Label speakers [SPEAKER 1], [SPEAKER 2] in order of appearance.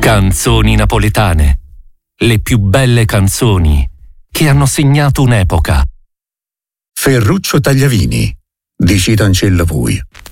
[SPEAKER 1] Canzoni napoletane. Le più belle canzoni che hanno segnato un'epoca.
[SPEAKER 2] Ferruccio Tagliavini di Cittancella Puglia.